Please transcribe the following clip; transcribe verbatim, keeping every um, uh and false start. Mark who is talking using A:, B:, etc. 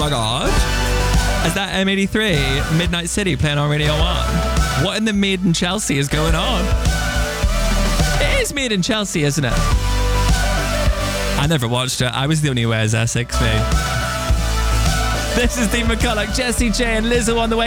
A: my God. Is that M eighty-three, Midnight City, playing on Radio one? What in the Made in Chelsea is going on? It is Made in Chelsea, isn't it? I never watched it. I was the only who wears Essex, me. This is Dean McCulloch, Jessie J and Lizzo on the way.